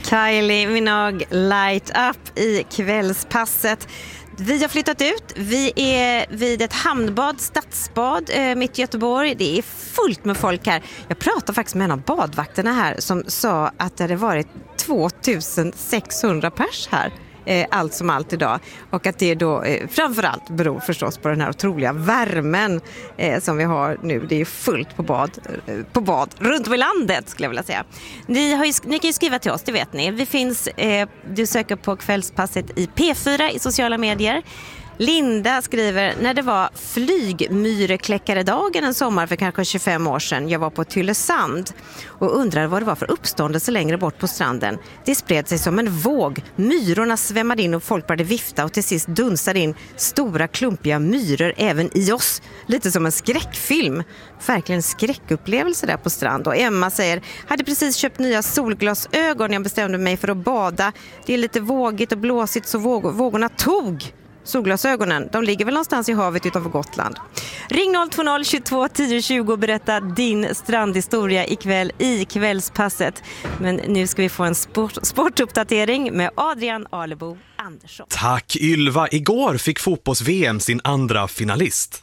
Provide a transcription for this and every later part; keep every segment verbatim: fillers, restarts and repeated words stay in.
Kylie Minogue, Light Up i kvällspasset. Vi har flyttat ut. Vi är vid ett hamnbad, stadsbad eh, mitt i Göteborg. Det är fullt med folk här. Jag pratade faktiskt med en av badvakterna här som sa att det hade varit tvåtusensexhundra pers här. Eh, allt som allt idag. Och att det då eh, framförallt beror förstås på den här otroliga värmen eh, som vi har nu. Det är fullt på bad, eh, på bad runt om i landet skulle jag vilja säga. Ni, har ju, ni kan ju skriva till oss, det vet ni. Vi finns, eh, du söker på kvällspasset i P fyra i sociala medier. Linda skriver, när det var flygmyrekläckaredagen en sommar för kanske tjugofem år sedan. Jag var på Tylösand och undrade vad det var för uppståndelse längre bort på stranden. Det spred sig som en våg. Myrorna svämmade in och folk började vifta och till sist dunsade in stora klumpiga myror även i oss. Lite som en skräckfilm. Verkligen skräckupplevelse där på strand. Och Emma säger, hade precis köpt nya solglasögon när jag bestämde mig för att bada. Det är lite vågigt och blåsigt så våg- vågorna tog. Solglasögonen, de ligger väl någonstans i havet utanför Gotland. Ring noll två noll tjugotvå tio tjugo och berätta din strandhistoria ikväll i kvällspasset. Men nu ska vi få en sport, sportuppdatering med Adrian Alebo Andersson. Tack Ylva, igår fick fotbolls-V M sin andra finalist.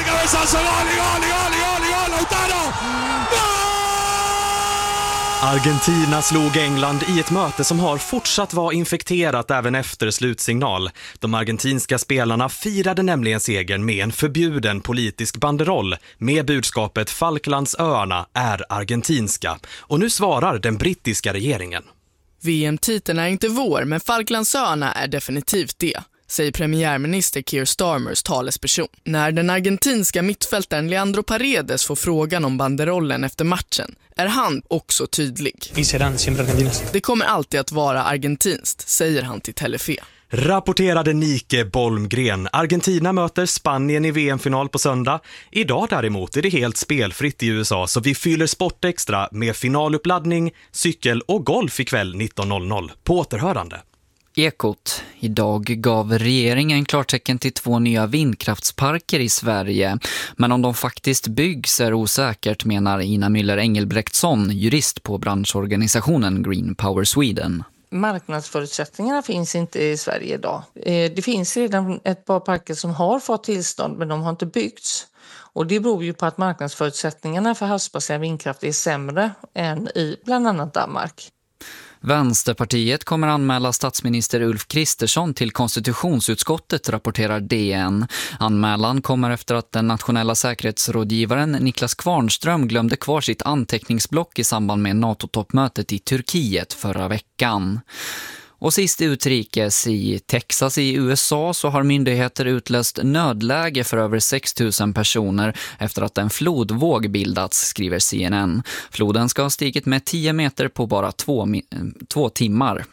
Argentina slog England i ett möte som har fortsatt vara infekterat även efter slutsignal. De argentinska spelarna firade nämligen segern med en förbjuden politisk banderoll med budskapet Falklandsöarna är argentinska. Och nu svarar den brittiska regeringen. V M-titeln är inte vår, men Falklandsöarna är definitivt det, säger premiärminister Keir Starmers talesperson. När den argentinska mittfältaren Leandro Paredes får frågan om banderollen efter matchen är han också tydlig. Det kommer alltid att vara argentinskt, säger han till Telefe. Rapporterade Nike Bolmgren. Argentina möter Spanien i V M-final på söndag. Idag däremot är det helt spelfritt i U S A så vi fyller sport extra med finaluppladdning, cykel och golf ikväll nitton noll noll. På återhörande. Ekot. Idag gav regeringen klartecken till två nya vindkraftsparker i Sverige. Men om de faktiskt byggs är osäkert, menar Ina Müller Engelbrektsson, jurist på branschorganisationen Green Power Sweden. Marknadsförutsättningarna finns inte i Sverige idag. Det finns redan ett par parker som har fått tillstånd men de har inte byggts. Och det beror ju på att marknadsförutsättningarna för havsbaserad vindkraft är sämre än i bland annat Danmark. Vänsterpartiet kommer anmäla statsminister Ulf Kristersson till konstitutionsutskottet, rapporterar D N. Anmälan kommer efter att den nationella säkerhetsrådgivaren Niklas Kvarnström glömde kvar sitt anteckningsblock i samband med NATO-toppmötet i Turkiet förra veckan. Och sist utrikes i Texas i U S A så har myndigheter utlöst nödläge för över sex tusen personer efter att en flodvåg bildats, skriver C N N. Floden ska ha stigit med tio meter på bara två, två timmar.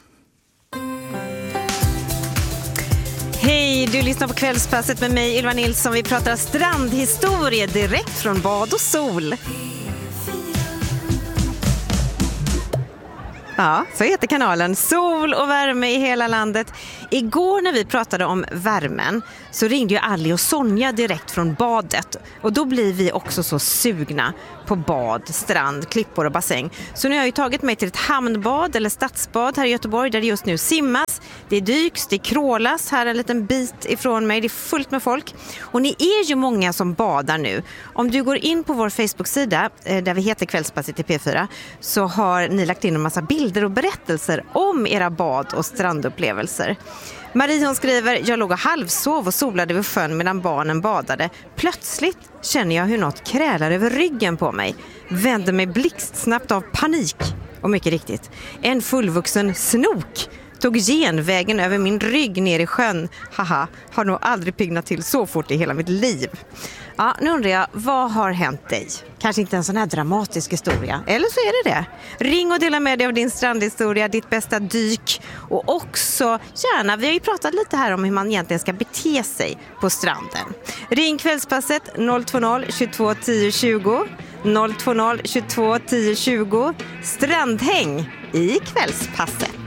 Hej, du lyssnar på kvällspasset med mig Ylva Nilsson. Vi pratar strandhistoria direkt från bad och sol. Ja, så heter kanalen. Sol och värme i hela landet. Igår när vi pratade om värmen så ringde ju Ali och Sonja direkt från badet. Och då blir vi också så sugna på bad, strand, klippor och bassäng. Så nu har jag ju tagit mig till ett hamnbad eller stadsbad här i Göteborg där det just nu simmas. Det dyks, det krålas här en liten bit ifrån mig. Det är fullt med folk. Och ni är ju många som badar nu. Om du går in på vår Facebook-sida där vi heter Kvällspasset i P fyra så har ni lagt in en massa bilder och berättelser om era bad- och strandupplevelser. Marie hon skriver, jag låg och halvsov och solade vid sjön medan barnen badade. Plötsligt känner jag hur något krälar över ryggen på mig. Vänder mig blixtsnabbt av panik. Och mycket riktigt, en fullvuxen snok tog genvägen över min rygg ner i sjön. Haha, har nog aldrig pignat till så fort i hela mitt liv. Ja, nu undrar jag, vad har hänt dig? Kanske inte en sån här dramatisk historia. Eller så är det det. Ring och dela med dig av din strandhistoria, ditt bästa dyk. Och också, gärna, vi har ju pratat lite här om hur man egentligen ska bete sig på stranden. Ring kvällspasset noll två noll tjugotvå tio tjugo. noll två noll tjugotvå tio tjugo. Strandhäng i kvällspasset.